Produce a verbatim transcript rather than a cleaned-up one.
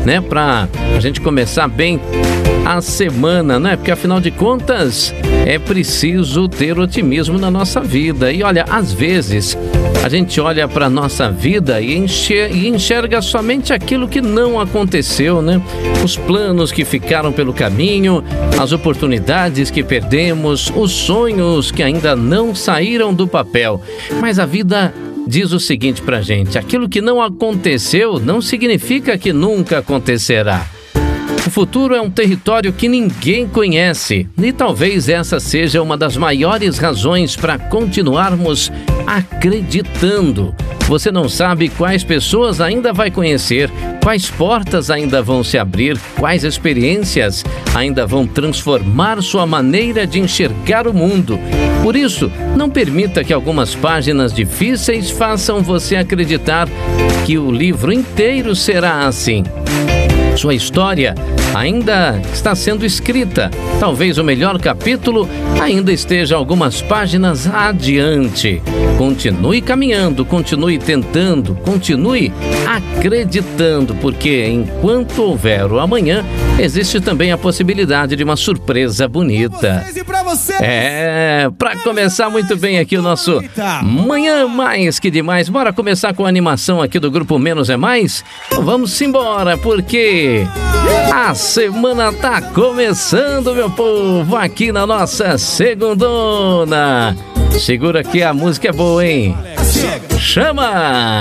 né? Pra a gente começar bem a semana, né? Porque afinal de contas é preciso ter otimismo na nossa vida. E olha, às vezes a gente olha para nossa vida e enxerga, e enxerga somente aquilo que não aconteceu, né? Os planos que ficaram pelo caminho, as oportunidades que perdemos, os sonhos que ainda não saíram do papel. Mas a vida diz o seguinte pra gente: aquilo que não aconteceu não significa que nunca acontecerá. O futuro é um território que ninguém conhece, e talvez essa seja uma das maiores razões para continuarmos acreditando. Você não sabe quais pessoas ainda vai conhecer, quais portas ainda vão se abrir, quais experiências ainda vão transformar sua maneira de enxergar o mundo. Por isso, não permita que algumas páginas difíceis façam você acreditar que o livro inteiro será assim. Sua história ainda está sendo escrita. Talvez o melhor capítulo ainda esteja algumas páginas adiante. Continue caminhando, continue tentando, continue acreditando, porque enquanto houver o amanhã, existe também a possibilidade de uma surpresa bonita. É, para começar muito bem aqui o nosso Manhã Mais Que Demais. Bora começar com a animação aqui do grupo Menos é Mais? Então vamos embora, porque a semana tá começando, meu povo, aqui na nossa segundona. Segura que a música é boa, hein? Chama!